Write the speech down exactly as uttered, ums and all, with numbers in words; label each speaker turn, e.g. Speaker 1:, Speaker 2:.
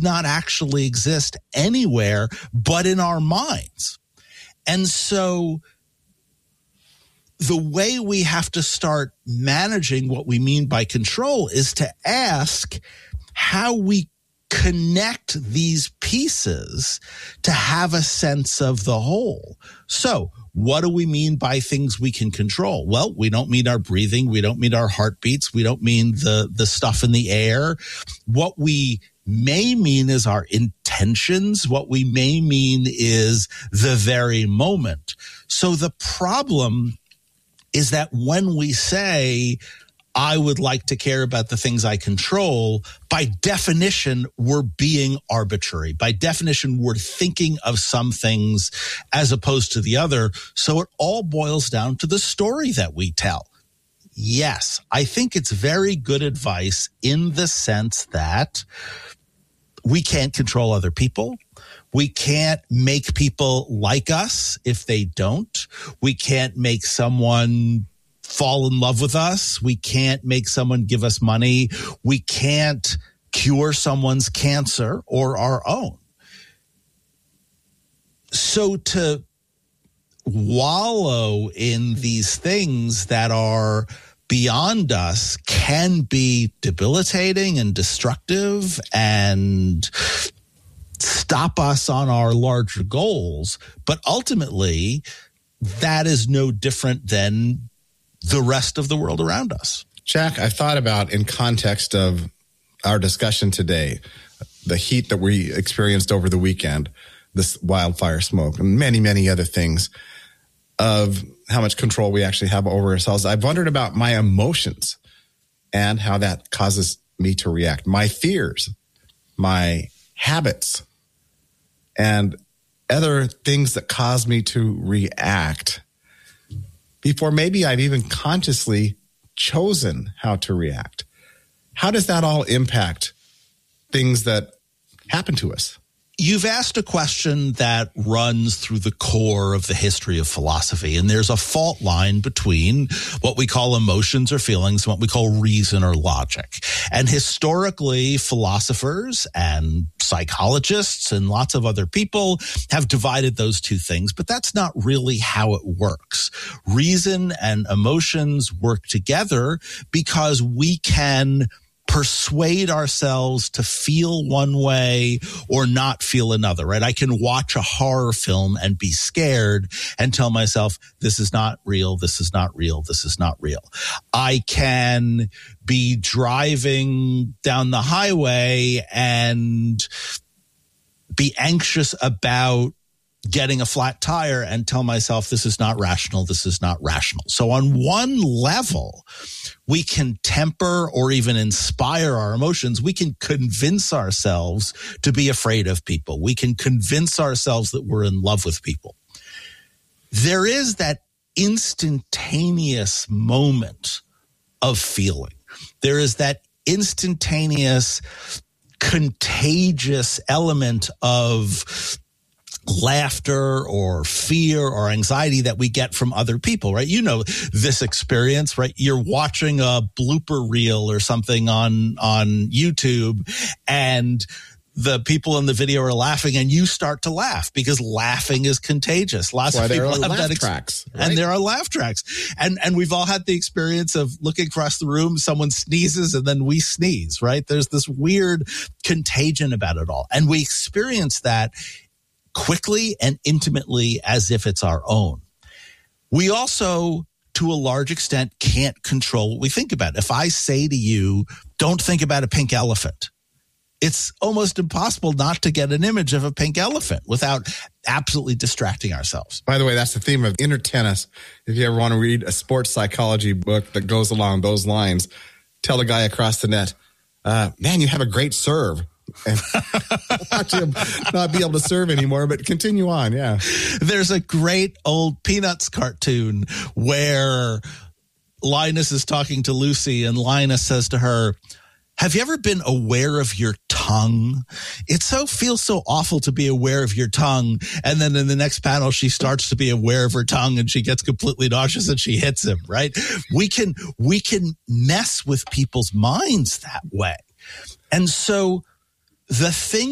Speaker 1: does not actually exist anywhere but in our minds. And so the way we have to start managing what we mean by control is to ask how we connect these pieces to have a sense of the whole. So what do we mean by things we can control? Well, we don't mean our breathing. We don't mean our heartbeats. We don't mean the, the stuff in the air. What we may mean is our intentions. What we may mean is the very moment. So the problem is that when we say, I would like to care about the things I control, by definition, we're being arbitrary. By definition, we're thinking of some things as opposed to the other. So it all boils down to the story that we tell. Yes, I think it's very good advice in the sense that we can't control other people. We can't make people like us if they don't. We can't make someone fall in love with us. We can't make someone give us money. We can't cure someone's cancer or our own. So to wallow in these things that are beyond us can be debilitating and destructive and stop us on our larger goals. But ultimately, that is no different than the rest of the world around us.
Speaker 2: Jack, I've thought about, in context of our discussion today, the heat that we experienced over the weekend, this wildfire smoke, and many, many other things, of how much control we actually have over ourselves. I've wondered about my emotions and how that causes me to react, my fears, my habits, and other things that cause me to react before maybe I've even consciously chosen how to react. How does that all impact things that happen to us?
Speaker 1: You've asked a question that runs through the core of the history of philosophy, and there's a fault line between what we call emotions or feelings and what we call reason or logic. And historically, philosophers and psychologists and lots of other people have divided those two things, but that's not really how it works. Reason and emotions work together because we can persuade ourselves to feel one way or not feel another, right? I can watch a horror film and be scared and tell myself, this is not real, this is not real, this is not real. I can be driving down the highway and be anxious about getting a flat tire and tell myself, this is not rational, this is not rational. So on one level, we can temper or even inspire our emotions. We can convince ourselves to be afraid of people. We can convince ourselves that we're in love with people. There is that instantaneous moment of feeling. There is that instantaneous, contagious element of laughter or fear or anxiety that we get from other people, right? You know this experience, right? You're watching a blooper reel or something on, on YouTube, and the people in the video are laughing and you start to laugh because laughing is contagious. Lots of people have that ex-
Speaker 2: tracks, right?
Speaker 1: And there are laugh tracks. And, and we've all had the experience of looking across the room, someone sneezes and then we sneeze, right? There's this weird contagion about it all. And we experience that quickly and intimately as if it's our own. We also, to a large extent, can't control what we think about. If I say to you, don't think about a pink elephant, it's almost impossible not to get an image of a pink elephant without absolutely distracting ourselves.
Speaker 2: By the way, that's the theme of Inner Tennis. If you ever want to read a sports psychology book that goes along those lines, tell the guy across the net, uh, man, you have a great serve. And watch him not be able to serve anymore, but continue on. Yeah.
Speaker 1: There's a great old Peanuts cartoon where Linus is talking to Lucy and Linus says to her, have you ever been aware of your tongue? It so feels so awful to be aware of your tongue. And then in the next panel, she starts to be aware of her tongue and she gets completely nauseous and she hits him, right? We can, we can mess with people's minds that way. And so the thing